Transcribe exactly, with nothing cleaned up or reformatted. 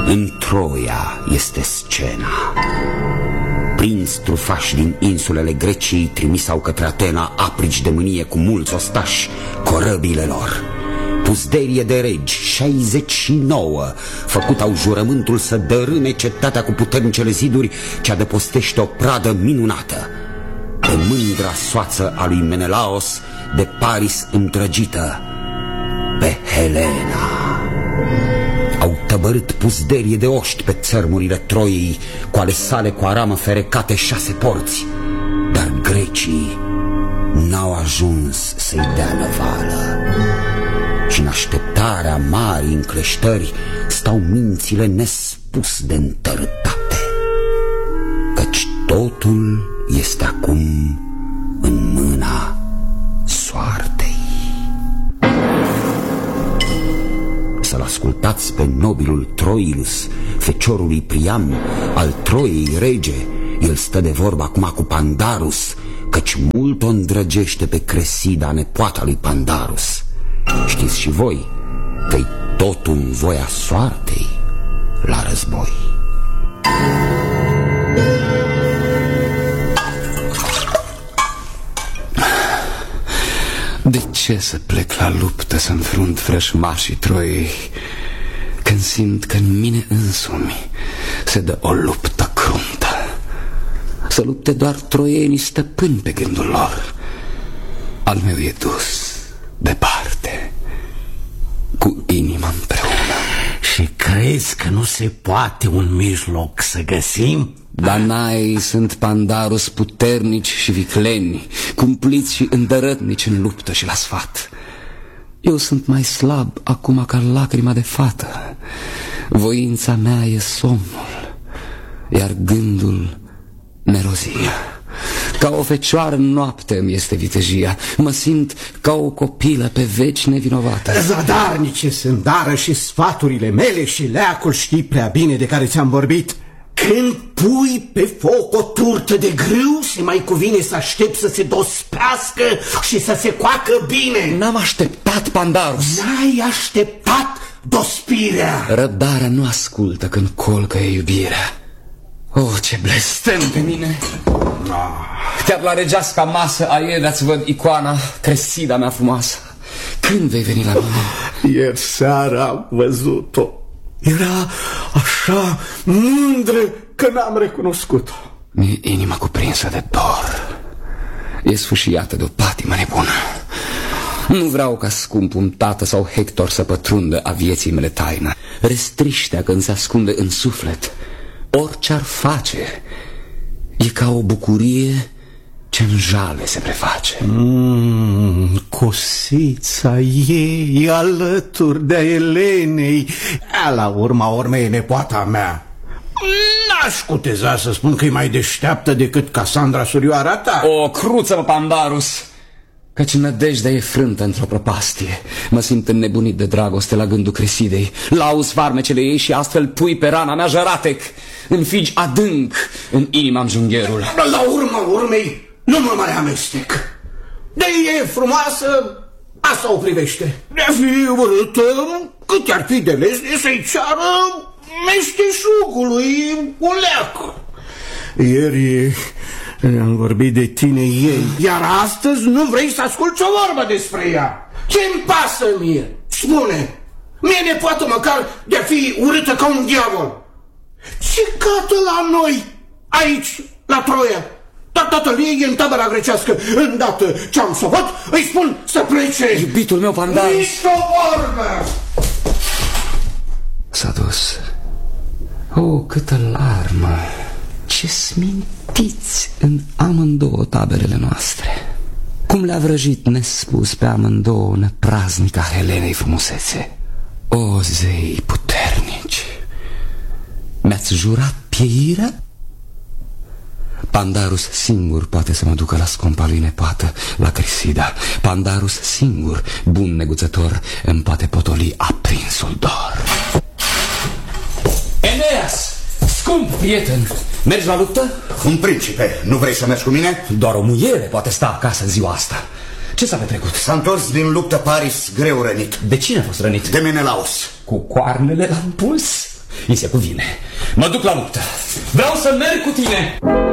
În Troia este scena. Prinți trufași din insulele Greciei trimisau către Atena aprici de mânie cu mulți ostași, corăbile lor. Puzderie de regi, șaizeci și nouă, făcut-au jurământul să dărâme cetatea cu puternicele ziduri ce adăpostește o pradă minunată. Pe mândra soață a lui Menelaos, de Paris îndrăgită, pe Helena. Au tăbărât puzderie de oști pe țărmurile Troiei, cu ale sale cu aramă ferecate șase porți. Dar grecii n-au ajuns să-i dea năvală. Și în așteptarea marii încleștări stau mințile nespus de întărâtate, căci totul este acum în mâna soartei. Să-l ascultați pe nobilul Troilus, feciorul lui Priam, al Troiei rege. El stă de vorbă acum cu Pandarus, căci mult o îndrăgește pe Cresida, nepoata lui Pandarus. Știți și voi că-i totul în voia soartei la război. De ce să plec la luptă să înfrunt vrăjmașii Troiei, când simt că în mine însumi se dă o luptă cruntă? Să lupte doar troienii stăpâni pe gândul lor. Al meu e dus departe, cu inima împreună. Și crezi că nu se poate un mijloc să găsim? Danaii sunt Pandarus puternici și vicleni, cumpliți și îndărătnici în luptă și la sfat. Eu sunt mai slab acum ca lacrima de fată. Voința mea e somnul, iar gândul nerozia. Ca o fecioară în noapte îmi este vitejia. Mă simt ca o copilă pe veci nevinovată. Zadarnice sunt dară și sfaturile mele, și leacul știi prea bine de care ți-am vorbit. Când pui pe foc o turtă de grâu, se mai cuvine să aștept să se dospească și să se coacă bine. N-am așteptat, Pandarus. N-ai așteptat dospirea. Răbdarea nu ascultă când colcă e iubirea. Oh, ce blestem pe mine. Chiar la regeasca masă a Ieda-ți văd icoana, Cresida mea frumoasă. Când vei veni la mine? Ieri seara am văzut-o. Era așa mândră că n-am recunoscut-o. Mi-e inima cuprinsă de dor. E sfâșiată de o patimă nebună. Nu vreau ca scumpul tată sau Hector să pătrundă a vieții mele taină. Restriștea când se ascunde în suflet, orice-ar face, e ca o bucurie ce în jale se preface. Mm, cosița ei alături de Elenei, ea la urma urmei e nepoata mea. N-aș cuteza să spun că e mai deșteaptă decât Casandra, surioara ta. O, cruță-mă, Pandarus, căci nădejdea e frântă într-o prăpastie. Mă simt înnebunit de dragoste la gândul Cresidei. Lauzi farmecele ei și astfel pui pe rana mea jăratec. Înfigi adânc în inima-mi jungherul. La urma urmei nu mă mai amestec. De e frumoasă, asta o privește. De-a fi urâtă, cât ar fi de lesne să-i ceară meșteșugului un leac. Ieri am vorbit de tine ei, iar astăzi nu vrei să asculți o vorbă despre ea. Ce-mi pasă mie? Spune, mie nepoată măcar de-a fi urâtă ca un diavol. Ce cată la noi aici, la Troia? Dar tatăl ei e în tabăra grecească. Îndată ce-am să văd, îi spun să plece. Iubitul meu, Pandarus. Nici o vorbă. S-a dus. Oh, câtă larmă. Ce smintiți în amândouă taberele noastre. Cum le-a vrăjit nespus pe amândouă năpraznica Helenei frumusețe. O, zei puternici, mi-ați jurat pieirea? Pandarus singur poate să mă ducă la scumpa lui nepoată, la Cresida. Pandarus singur, bun neguțător, îmi poate potoli aprinsul dor. Eneas, scump prieten, mergi la luptă? Un principe, nu vrei să mergi cu mine? Doar o muiere poate sta acasă în ziua asta. Ce s-a petrecut? S-a întors din luptă Paris greu rănit. De cine a fost rănit? De Menelaos. Cu coarnele la puls? Mi se cuvine. Mă duc la luptă. Vreau să merg cu tine.